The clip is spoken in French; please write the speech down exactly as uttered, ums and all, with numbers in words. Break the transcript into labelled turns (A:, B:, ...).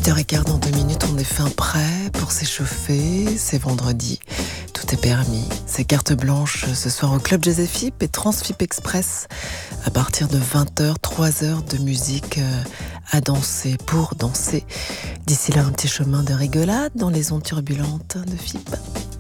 A: huit heures quinze dans deux minutes, on est fin prêt pour s'échauffer. C'est vendredi, tout est permis. C'est carte blanche ce soir au Club Jazz F I P et Transfip Express. À partir de vingt heures, trois heures de musique à danser, pour danser. D'ici là, un petit chemin de rigolade dans les ondes turbulentes de F I P.